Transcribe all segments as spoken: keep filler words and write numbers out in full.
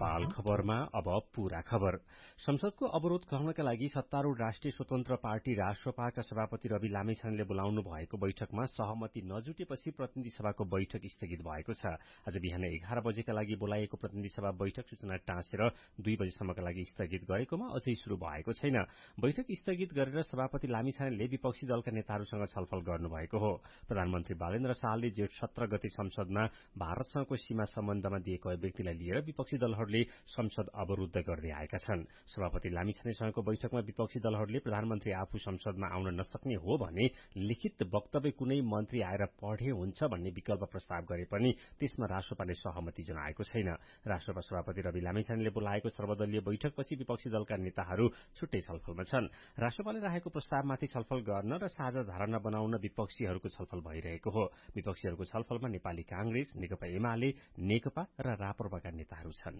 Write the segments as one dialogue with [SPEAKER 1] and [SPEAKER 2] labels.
[SPEAKER 1] नेपाल खबरमा अब पूरा खबर। संसदको अवरोध गर्नका लागि सत्तारूढ़ राष्ट्रिय स्वतन्त्र पार्टी राष्ट्रपाका सभापति रवि लामिछानेले बोलाउनु भएको बैठकमा सहमति नजुटेपछि प्रतिनिधि सभाको बैठक स्थगित भएको छ। आज बिहान एघार बजेका लागि बोलाइएको प्रतिनिधि सभा बैठक सूचना टाँसेर दुई बजेसम्मका लागि स्थगित गरेकोमा अझै शुरू भएको छैन। बैठक स्थगित गरेर सभापति लामिछानेले विपक्षी दलका नेताहरूसँग छलफल गर्नुभएको हो। प्रधानमन्त्री बालेन्द्र शाहले जेठ सत्र गते संसदमा भारतसँगको सीमा सम्बन्धमा दिएको अभिव्यक्तिलाई लिएर विपक्षी दलहरूले संसद अवरूद्ध गर्दै आएका छन्। सभापति लामिछानेसँगको बैठकमा विपक्षी दलहरूले प्रधानमन्त्री आफू संसदमा आउन नसक्ने हो भने लिखित वक्तव्य कुनै मन्त्री आएर पढे हुन्छ भन्ने विकल्प प्रस्ताव गरे पनि त्यसमा राष्ट्रपाले सहमति जनाएको छैन। राष्ट्रपा सभापति रवि लामिछानेले बोलाएको सर्वदलीय बैठकपछि विपक्षी दलका नेताहरू छुट्टै छलफलमा छन्। राष्ट्रपाले राखेको प्रस्तावमाथि छलफल गर्न र साझा धारणा बनाउन विपक्षीहरूको छलफल भइरहेको हो। विपक्षीहरूको छलफलमा नेपाली कांग्रेस, नेकपा एमाले, नेकपा र राप्रपाका नेताहरू छन्।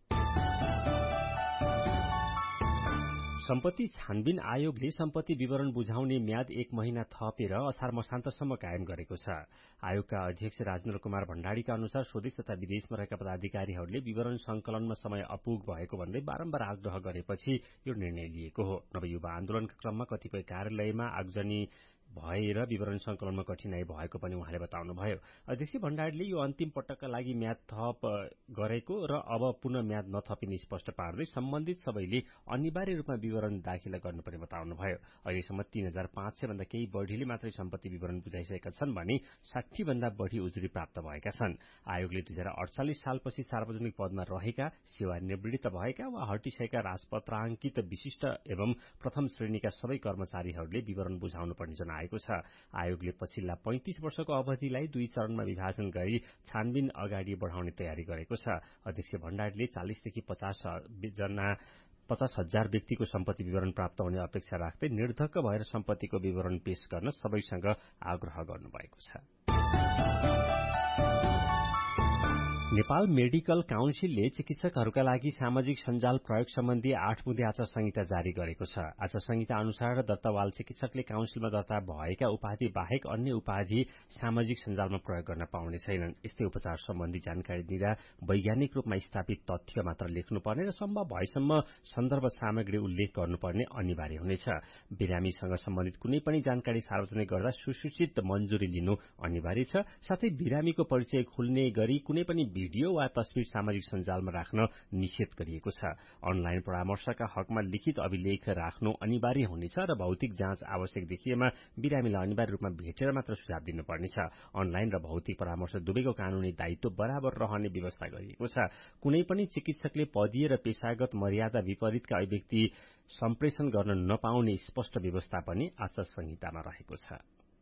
[SPEAKER 1] सम्पत्ति छानबिन आयोगले सम्पत्ति विवरण बुझाउने म्याद एक महिना थपेर असार मसान्तसम्म कायम गरेको छ। आयोगका अध्यक्ष राजेन्द्र कुमार भण्डारीका अनुसार स्वदेश तथा विदेशमा रहेका पदाधिकारीहरूले विवरण संकलनमा समय अपुग भएको भन्दै बारम्बार आग्रह गरेपछि यो निर्णय लिएको हो। नवयुवा आन्दोलनका क्रममा कतिपय कार्यालयमा आगजनी भएर विवरण संकलनमा कठिनाई भएको पनि उहाँले बताउनुभयो। अध्यक्ष भण्डारीले यो अन्तिम पटकका लागि म्याद थप गरेको र अब पुनः म्याद नथपिने स्पष्ट पार्दै सम्बन्धित सबैले अनिवार्य रूपमा विवरण दाखिला गर्नुपर्ने बताउनुभयो। अहिलेसम्म तीन हजार पाँच सय भन्दा केही बढ़ीले मात्रै सम्पत्ति विवरण बुझाइसकेका छन् भने साठी भन्दा बढ़ी उजुरी प्राप्त भएका छन्। आयोगले दुई हजार अडचालिस सालपछि सार्वजनिक पदमा रहेका, सेवानिवृत्त भएका वा हटिसकेका राजपत्राङ्कित विशिष्ट एवं प्रथम श्रेणीका सबै कर्मचारीहरूले विवरण बुझाउनु पर्ने जनाएको छ। आयोगले पछिल्ला पैंतिस वर्षको अवधिलाई दुई चरणमा विभाजन गरी छानबिन अगाडि बढ़ाउने तयारी गरेको छ। अध्यक्ष भण्डारीले चालिसदेखि पचास जना पचास हजार व्यक्तिको सम्पत्ति विवरण प्राप्त हुने अपेक्षा राख्दै निर्धक्क भएर सम्पत्तिको विवरण पेश गर्न सबैसँग आग्रह गर्नुभएको छ। नेपाल मेडिकल काउन्सिलले चिकित्सकहरूका लागि सामाजिक सञ्जाल प्रयोग सम्बन्धी आठ बुँदे आचार संहिता जारी गरेको छ। आचार संहिता अनुसार दत्तावाल चिकित्सकले काउन्सिलमा दर्ता भएका उपाधि बाहेक अन्य उपाधि सामाजिक सञ्जालमा प्रयोग गर्न पाउने छैनन्। यस्तै उपचार सम्बन्धी जानकारी दिँदा वैज्ञानिक रूपमा स्थापित तथ्य मात्र लेख्नुपर्ने र सम्भव भएसम्म सन्दर्भ सामग्री उल्लेख गर्नुपर्ने अनिवार्य हुनेछ। बिरामीसँग सम्बन्धित कुनै पनि जानकारी सार्वजनिक गर्दा सुसूचित मञ्जुरी लिनु अनिवार्य छ। साथै बिरामीको परिचय खुल्ने गरी कुनै पनि भिडियो वा तस्विर सामाजिक सञ्जालमा राख्न निषेध गरिएको छ। अनलाइन परामर्शका हकमा लिखित अभिलेख राख्नु अनिवार्य हुनेछ र भौतिक जाँच आवश्यक देखिएमा बिरामीलाई अनिवार्य रूपमा भेटेर मात्र सुझाव दिनुपर्नेछ। अनलाइन र भौतिक परामर्श दुवैको कानूनी दायित्व बराबर रहने व्यवस्था गरिएको छ। कुनै पनि चिकित्सकले पदीय र पेशागत मर्यादा विपरीतका अभिव्यक्ति सम्प्रेषण गर्न नपाउने स्पष्ट व्यवस्था पनि आचार संहितामा रहेको छ।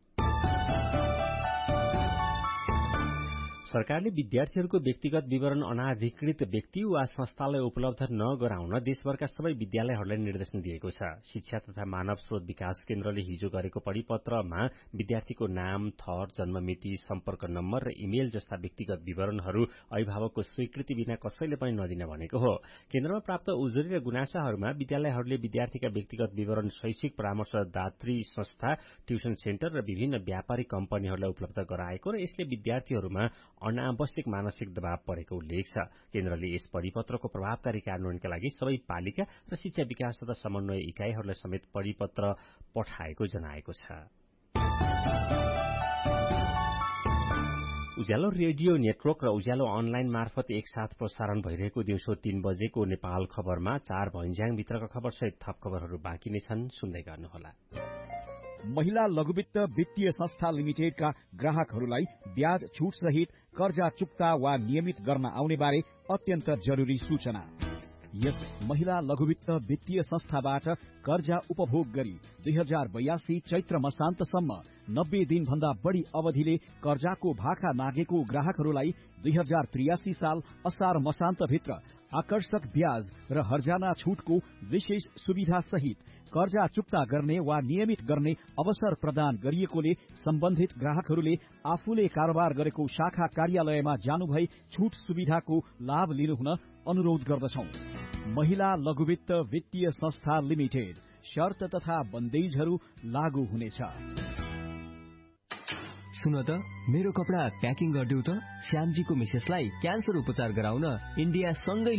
[SPEAKER 1] सरकारले विद्यार्थीहरूको व्यक्तिगत विवरण अनाधिकृत व्यक्ति वा संस्थालाई उपलब्ध नगराउन देशभरका सबै विद्यालयहरूलाई निर्देशन दिएको छ। शिक्षा तथा मानव स्रोत विकास केन्द्रले हिजो गरेको परिपत्रमा विद्यार्थीको नाम, थर, जन्ममिति, सम्पर्क नम्बर र इमेल जस्ता व्यक्तिगत विवरणहरू अभिभावकको स्वीकृति बिना कसैले पनि नदिन भनेको हो। केन्द्रमा प्राप्त उजुरी र गुनासाहरूमा विद्यालयहरूले विद्यार्थीका व्यक्तिगत विवरण शैक्षिक परामर्शदात्री संस्था, ट्युसन सेन्टर र विभिन्न व्यापारिक कम्पनीहरूलाई उपलब्ध गराएको र यसले विद्यार्थीहरूमा अनावश्यक मानसिक दबाव परेको उल्लेख छ। केन्द्रले यस परिपत्रको प्रभावकारी कार्यान्वयनका लागि सबै पालिका र शिक्षा विकास तथा समन्वय इकाईहरूलाई समेत परिपत्र पठाएको जनाएको छ। उज्यालो रेडियो नेटवर्क र उज्यालो अनलाइन मार्फत एकसाथ प्रसारण भइरहेको दिउँसो तीन बजेको नेपाल खबरमा चार भञ्ज्याङभित्रका खबर सहित थप खबरहरू बाँकी नै छन्, सुन्दै गर्नुहोला।
[SPEAKER 2] महिला लघुवित्त वित्तीय संस्था लिमिटेडका ग्राहकहरूलाई ब्याज छुट सहित कर्जा चुक्ता वा नियमित गर्न आउने बारे अत्यन्त जरुरी सूचना। यस महिला लघुवित्त वित्तीय संस्थाबाट कर्जा उपभोग गरी दुई हजार बयासी चैत्र मसान्तसम्म नब्बे दिन भन्दा बढ़ी अवधिले कर्जाको भाका मागेको ग्राहकहरूलाई दुई हजार त्रियासी साल असार मसान्तभित्र आकर्षक ब्याज र हर्जाना छुटको विशेष सुविधा सहित कर्जा चुक्ता गर्ने वा नियमित गर्ने अवसर प्रदान गरिएकोले सम्बन्धित ग्राहकहरूले आफूले कारोबार गरेको शाखा कार्यालयमा जानुभई छुट सुविधाको लाभ लिनुहुन अनुरोध गर्दछौं। महिला लघुवित्त वित्तीय संस्था लिमिटेड, शर्त तथा बन्देजहरू लागू हुनेछ।
[SPEAKER 3] सुन त, मेरो कपडा प्याकिङ गरिदेऊ त। श्यामजीको मिसेसलाई क्यान्सर उपचार गराउन इन्डिया सँगै